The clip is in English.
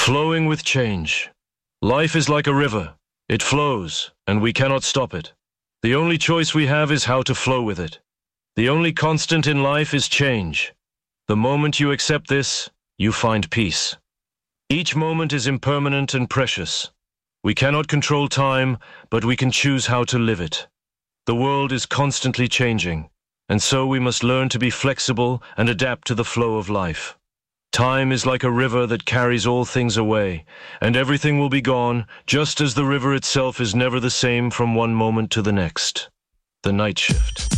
Flowing with change. Life is like a river. It flows, and we cannot stop it. The only choice we have is how to flow with it. The only constant in life is change. The moment you accept this, you find peace. Each moment is impermanent and precious. We cannot control time, but we can choose how to live it. The world is constantly changing, and so we must learn to be flexible and adapt to the flow of life. Time is like a river that carries all things away, and everything will be gone, just as the river itself is never the same from one moment to the next. The Night Shift.